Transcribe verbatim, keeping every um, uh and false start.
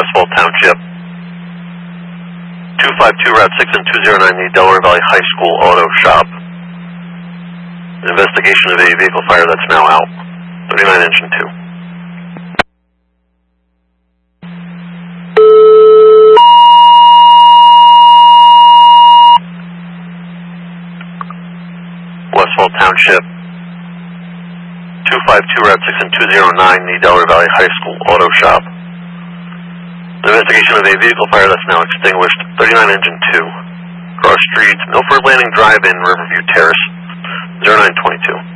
Westfall Township. two five two Route six and two zero nine, the Delaware Valley High School Auto Shop. An investigation of a vehicle fire that's now out. thirty-nine engine two. Westfall Township. two five two Route six and two zero nine, the Delaware Valley High School Auto Shop. An investigation of a vehicle fire that's now extinguished. thirty-nine engine two. Cross Street, Milford Landing Drive-In, Riverview Terrace. zero nine twenty-two.